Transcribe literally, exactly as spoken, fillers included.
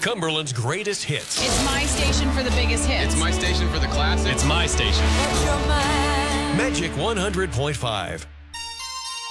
Cumberland's greatest hits. It's my station for the biggest hits. It's my station for the classics. It's my station. Magic one hundred point five.